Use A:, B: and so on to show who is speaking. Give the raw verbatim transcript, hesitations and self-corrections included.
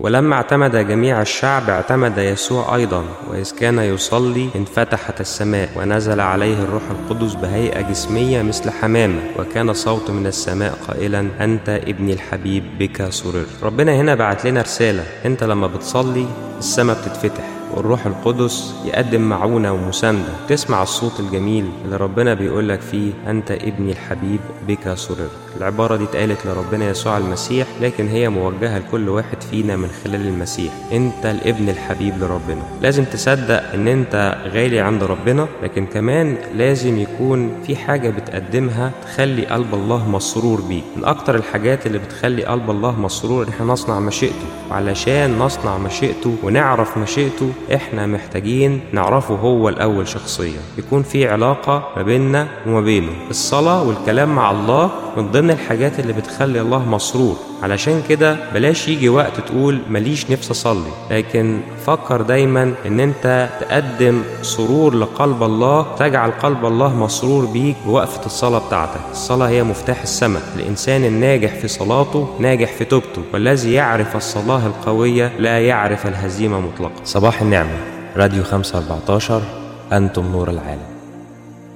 A: ولما اعتمد جميع الشعب اعتمد يسوع أيضا، وإذ كان يصلي انفتحت السماء ونزل عليه الروح القدس بهيئة جسمية مثل حمامة، وكان صوت من السماء قائلا أنت ابني الحبيب بك سررت. ربنا هنا بعت لنا رسالة، انت لما بتصلي السماء بتتفتح والروح القدس يقدم معونة ومساندة، تسمع الصوت الجميل اللي ربنا بيقولك فيه أنت ابني الحبيب بك سررت. العبارة دي اتقالت لربنا يسوع المسيح، لكن هي موجهة لكل واحد فينا من خلال المسيح. انت الابن الحبيب لربنا. لازم تصدق ان انت غالي عند ربنا، لكن كمان لازم يكون في حاجة بتقدمها تخلي قلب الله مسرور بيك. من اكتر الحاجات اللي بتخلي قلب الله مسرور ان احنا نصنع مشيئته، وعلشان نصنع مشيئته ونعرف مشيئته احنا محتاجين نعرفه هو الاول شخصيا، يكون في علاقة ما بيننا وما بينه. الصلاة والكلام مع الله من ضمن الحاجات اللي بتخلي الله مسرور. علشان كده بلاش يجي وقت تقول ماليش نفس اصلي، لكن فكر دايما ان انت تقدم سرور لقلب الله، تجعل قلب الله مسرور بيك بوقفة الصلاة بتاعتك. الصلاة هي مفتاح السماء. الانسان الناجح في صلاته ناجح في توبته، والذي يعرف الصلاة القوية لا يعرف الهزيمة مطلقا. صباح النعمة، راديو خمسة أربعتاشر، أنتم نور العالم.